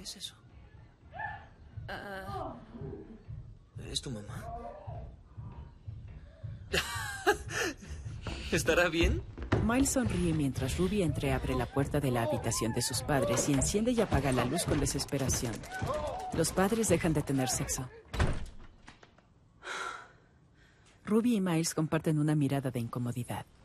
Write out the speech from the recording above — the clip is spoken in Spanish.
es eso? ¿Es tu mamá? ¿Estará bien? Miles sonríe mientras Ruby entreabre la puerta de la habitación de sus padres y enciende y apaga la luz con desesperación. Los padres dejan de tener sexo. Ruby y Miles comparten una mirada de incomodidad.